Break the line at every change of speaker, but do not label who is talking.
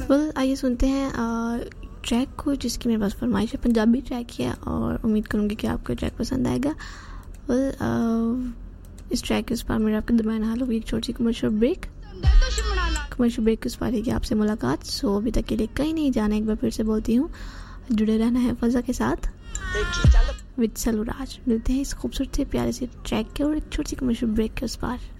Well आइए सुनते हैं ट्रैक को, जिसकी मेरे पास फरमाइश है। पंजाबी ट्रैक है और उम्मीद करूँगी कि आपको ट्रैक पसंद आएगा। वेल इस ट्रैक के उस पार मेरे आपके दरमियान हाल होगी एक छोटी सी कमर्शियल ब्रेक के उस पार है आपसे मुलाकात। सो अभी तक के लिए कहीं नहीं जाना, एक बार फिर से बोलती हूँ, जुड़े रहना है फजा के साथ विद सलूराज। मिलते हैं इस खूबसूरत से प्यारे से ट्रैक के और एक छोटी सी कमर्शियल ब्रेक के उस पार।